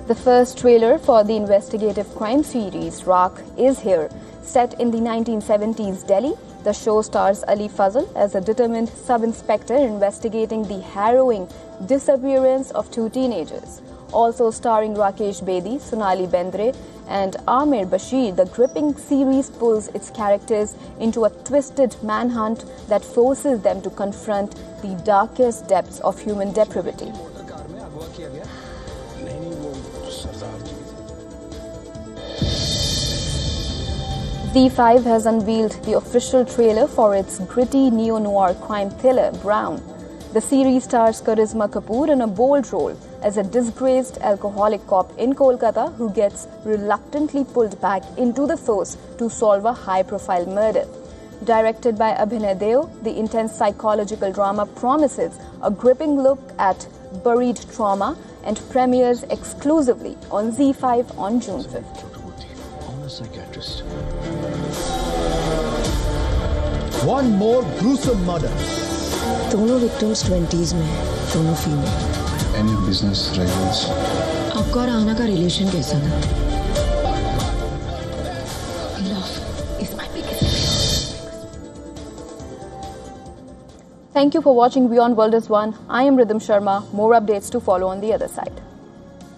The first trailer for the investigative crime series Raakh is here. Set in the 1970s Delhi, the show stars Ali Fazal as a determined sub-inspector investigating the harrowing disappearance of two teenagers. Also starring Rakesh Bedi, Sonali Bendre and Amir Bashir, the gripping series pulls its characters into a twisted manhunt that forces them to confront the darkest depths of human depravity. ZEE5 has unveiled the official trailer for its gritty neo-noir crime thriller, Brown. The series stars Karisma Kapoor in a bold role as a disgraced alcoholic cop in Kolkata who gets reluctantly pulled back into the force to solve a high-profile murder. Directed by Abhinay Deo, the intense psychological drama promises a gripping look at buried trauma and premieres exclusively on ZEE5 on June 5th. One more gruesome murder. दोनों victims 20s में हैं, दोनों female. Any business rivals? आपका और आना का relation कैसा था? Love is my biggest. Thank you for watching Beyond World is One. I am Rhythm Sharma. More updates to follow on the other side.